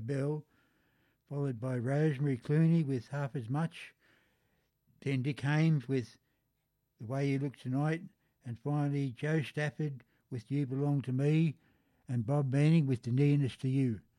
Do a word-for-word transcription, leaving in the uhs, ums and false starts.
Bell, followed by Rosemary Clooney with Half As Much, then Dick Haymes with The Way You Look Tonight, and finally Joe Stafford with You Belong to Me, and Bob Manning with The Nearness to You.